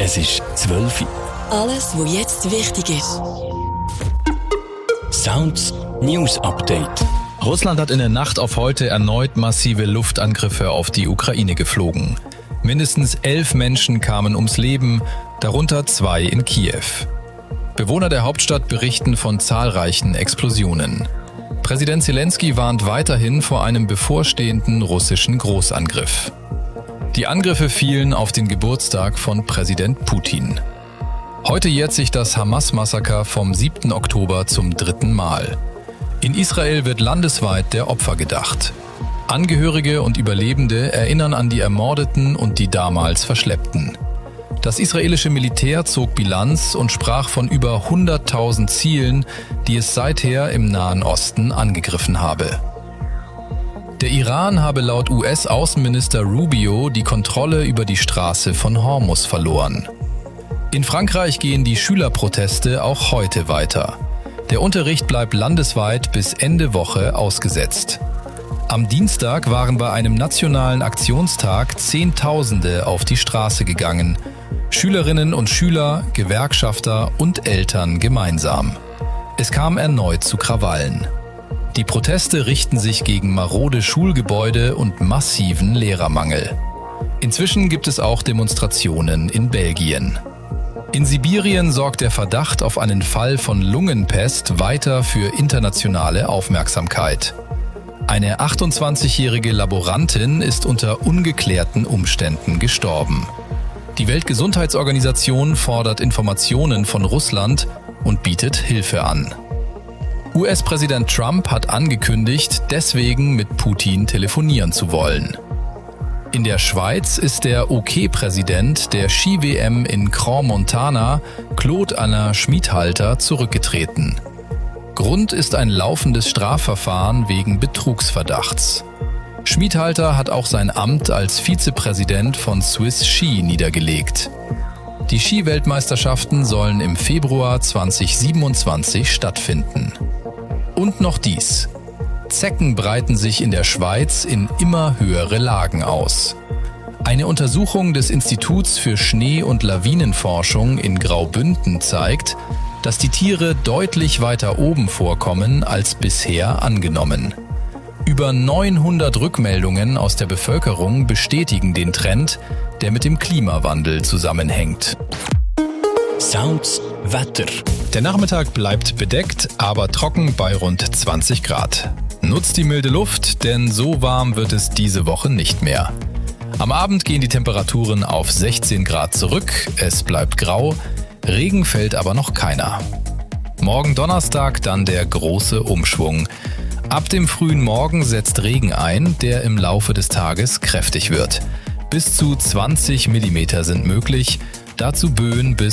Es ist 12 Uhr. Alles, was jetzt wichtig ist. Sounds News Update. Russland hat in der Nacht auf heute erneut massive Luftangriffe auf die Ukraine geflogen. Mindestens 11 Menschen kamen ums Leben, darunter 2 in Kiew. Bewohner der Hauptstadt berichten von zahlreichen Explosionen. Präsident Zelensky warnt weiterhin vor einem bevorstehenden russischen Großangriff. Die Angriffe fielen auf den Geburtstag von Präsident Putin. Heute jährt sich das Hamas-Massaker vom 7. Oktober zum 3. Mal. In Israel wird landesweit der Opfer gedacht. Angehörige und Überlebende erinnern an die Ermordeten und die damals Verschleppten. Das israelische Militär zog Bilanz und sprach von über 100.000 Zielen, die es seither im Nahen Osten angegriffen habe. Der Iran habe laut US-Außenminister Rubio die Kontrolle über die Straße von Hormuz verloren. In Frankreich gehen die Schülerproteste auch heute weiter. Der Unterricht bleibt landesweit bis Ende Woche ausgesetzt. Am Dienstag waren bei einem nationalen Aktionstag Zehntausende auf die Straße gegangen. Schülerinnen und Schüler, Gewerkschafter und Eltern gemeinsam. Es kam erneut zu Krawallen. Die Proteste richten sich gegen marode Schulgebäude und massiven Lehrermangel. Inzwischen gibt es auch Demonstrationen in Belgien. In Sibirien sorgt der Verdacht auf einen Fall von Lungenpest weiter für internationale Aufmerksamkeit. Eine 28-jährige Laborantin ist unter ungeklärten Umständen gestorben. Die Weltgesundheitsorganisation fordert Informationen von Russland und bietet Hilfe an. US-Präsident Trump hat angekündigt, deswegen mit Putin telefonieren zu wollen. In der Schweiz ist der OK-Präsident der Ski-WM in Crans-Montana, Claude Alain Schmiedhalter, zurückgetreten. Grund ist ein laufendes Strafverfahren wegen Betrugsverdachts. Schmiedhalter hat auch sein Amt als Vizepräsident von Swiss Ski niedergelegt. Die Ski-Weltmeisterschaften sollen im Februar 2027 stattfinden. Und noch dies. Zecken breiten sich in der Schweiz in immer höhere Lagen aus. Eine Untersuchung des Instituts für Schnee- und Lawinenforschung in Graubünden zeigt, dass die Tiere deutlich weiter oben vorkommen als bisher angenommen. Über 900 Rückmeldungen aus der Bevölkerung bestätigen den Trend, der mit dem Klimawandel zusammenhängt. Sounds Wetter. Der Nachmittag bleibt bedeckt, aber trocken bei rund 20 Grad. Nutzt die milde Luft, denn so warm wird es diese Woche nicht mehr. Am Abend gehen die Temperaturen auf 16 Grad zurück, es bleibt grau, Regen fällt aber noch keiner. Morgen Donnerstag dann der große Umschwung. Ab dem frühen Morgen setzt Regen ein, der im Laufe des Tages kräftig wird. Bis zu 20 mm sind möglich, dazu Böen bis